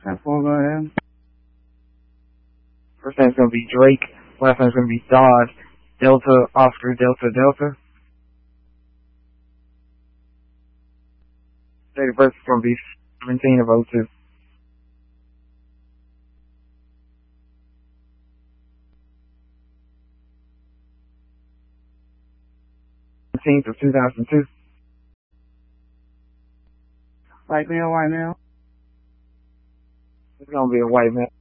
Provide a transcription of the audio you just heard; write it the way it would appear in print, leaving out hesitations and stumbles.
That's all go ahead. First name's gonna be Drake. Last name's gonna be Dodge. Delta, Oscar, Delta, Delta. Date of birth is gonna be 17 of 02. 17th of 2002. White male, white male. It's gonna be a white male.